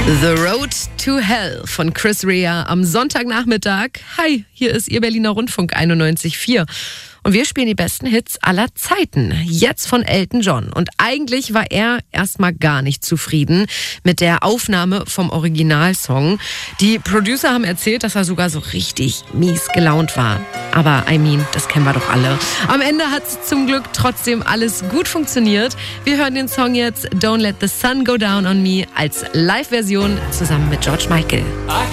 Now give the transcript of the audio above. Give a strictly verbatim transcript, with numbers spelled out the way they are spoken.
The Road to Hell von Chris Rea am Sonntagnachmittag. Hi, hier ist Ihr Berliner Rundfunk einundneunzig Komma vier. Und wir spielen die besten Hits aller Zeiten. Jetzt von Elton John. Und eigentlich war er erstmal gar nicht zufrieden mit der Aufnahme vom Originalsong. Die Producer haben erzählt, dass er sogar so richtig mies gelaunt war. Aber I mean, das kennen wir doch alle. Am Ende hat zum Glück trotzdem alles gut funktioniert. Wir hören den Song jetzt Don't Let the Sun Go Down on Me als Live-Version zusammen mit George Michael.